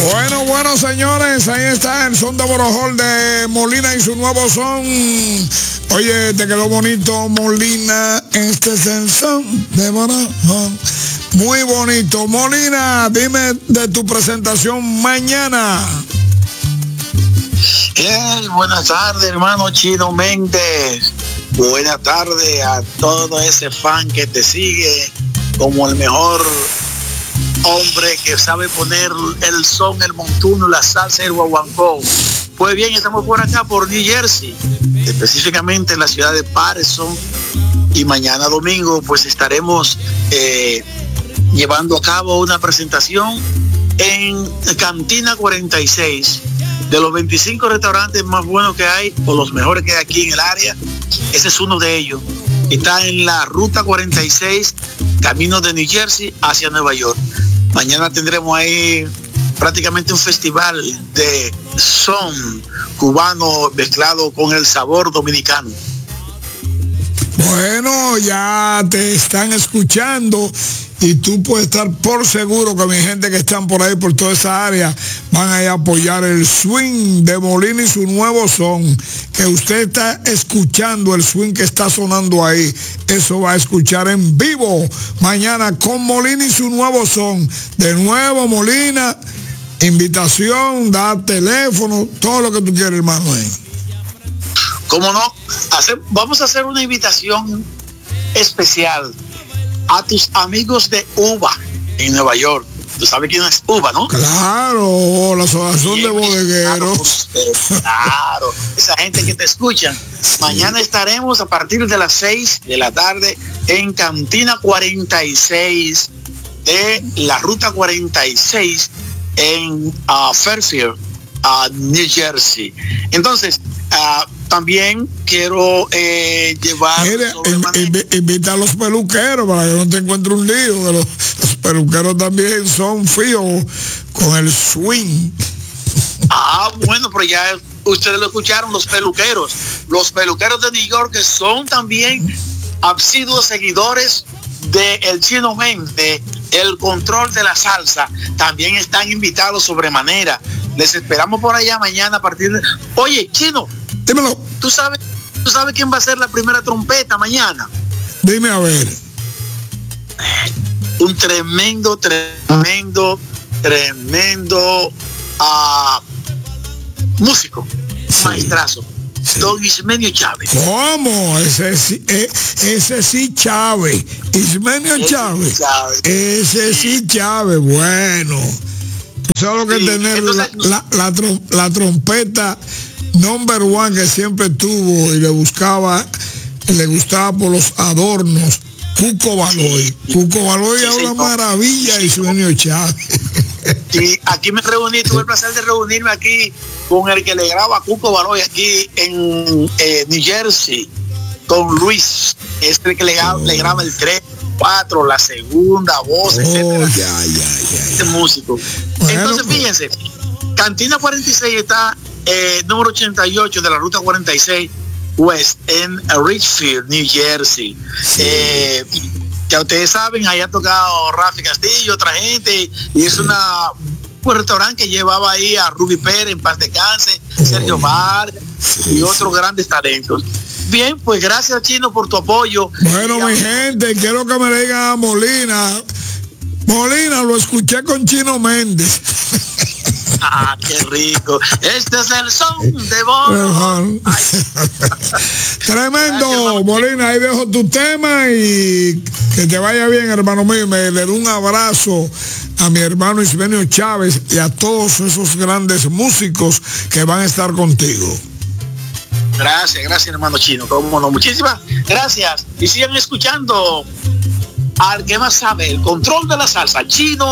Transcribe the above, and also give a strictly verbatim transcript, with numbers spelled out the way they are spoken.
Bueno, bueno, señores, ahí está el son de Borojol de Molina y su nuevo son. Oye, te quedó bonito, Molina, este es el son de Borojol. Muy bonito. Molina, dime de tu presentación mañana. Hey, buenas tardes, hermano Chino Méndez. Buenas tardes a todo ese fan que te sigue como el mejor hombre que sabe poner el son, el montuno, la salsa y el guaguancó. Pues bien, estamos por acá, por New Jersey, específicamente en la ciudad de Patterson, y mañana domingo pues estaremos eh, llevando a cabo una presentación en Cantina cuarenta y seis. De los veinticinco restaurantes más buenos que hay, o los mejores que hay aquí en el área, ese es uno de ellos. Está en la ruta cuarenta y seis, camino de New Jersey hacia Nueva York. Mañana tendremos ahí prácticamente un festival de son cubano mezclado con el sabor dominicano. Bueno, ya te están escuchando y tú puedes estar por seguro que mi gente que están por ahí, por toda esa área, van a ir a apoyar el swing de Molina y su nuevo son. Que usted está escuchando el swing que está sonando ahí, eso va a escuchar en vivo mañana con Molina y su nuevo son. De nuevo, Molina, invitación, da teléfono, todo lo que tú quieras, hermano. ¿Cómo no? Hacer, vamos a hacer una invitación especial a tus amigos de Uva en Nueva York. Tú sabes quién es Uva, ¿no? Claro, la asociación de bodegueros. Claro, claro, esa gente que te escucha. Sí. Mañana estaremos a partir de las seis de la tarde en Cantina cuarenta y seis de la ruta cuarenta y seis en uh, Fairfield, uh, New Jersey. Entonces, uh, también quiero eh, llevar... Mire, inv invita a los peluqueros para que no te encuentre un lío. Los, los peluqueros también son fríos con el swing. Ah, bueno, pero ya ustedes lo escucharon, los peluqueros. Los peluqueros de New York que son también asiduos seguidores de El Chino Méndez, el control de la salsa, también están invitados sobremanera. Les esperamos por allá mañana a partir de... Oye, Chino, dímelo. ¿Tú sabes, ¿Tú sabes quién va a ser la primera trompeta mañana? Dime a ver. Un tremendo, tremendo, tremendo uh, músico, sí. Maestrazo. Sí. Don Ismenio Chávez. ¿Cómo? Ese sí, eh, ese sí Chávez. Ismenio ese Chávez. Chávez. Ese sí Chávez. Bueno. Solo que sí. tener Entonces, la, la, la, trom la trompeta number one que siempre tuvo y le buscaba, le gustaba por los adornos. Cuco Baloy. Cuco Baloy sí, es una sí, maravilla sí, Ismenio Chávez. Sí, aquí me reuní, tuve el placer de reunirme aquí con el que le graba a Cuco Baloy aquí en eh, New Jersey, con Luis, es el que le, oh. le graba el tres, cuatro, la segunda voz, oh, etcétera. Ya, ya, ya, este ya. músico. Bueno, entonces, fíjense, Cantina cuarenta y seis está eh, número ochenta y ocho de la ruta cuarenta y seis West en Richfield, New Jersey. Sí. Eh, ya ustedes saben, ahí ha tocado Rafi Castillo, otra gente, y es una un restaurante que llevaba ahí a Ruby Pérez, en paz descanse, oh, Sergio Vargas sí, y otros sí. grandes talentos. Bien, pues gracias, Chino, por tu apoyo. Bueno, mi gente, quiero que me digan a Molina. Molina, lo escuché con Chino Méndez. Ah, qué rico. Este es el son de Bono. Tremendo. Gracias, Molina, ahí dejo tu tema y que te vaya bien, hermano mío. Me le doy un abrazo a mi hermano Ismenio Chávez y a todos esos grandes músicos que van a estar contigo. Gracias, gracias, hermano Chino. Cómo no, muchísimas gracias. Y sigan escuchando al que más sabe, el control de la salsa, Chino.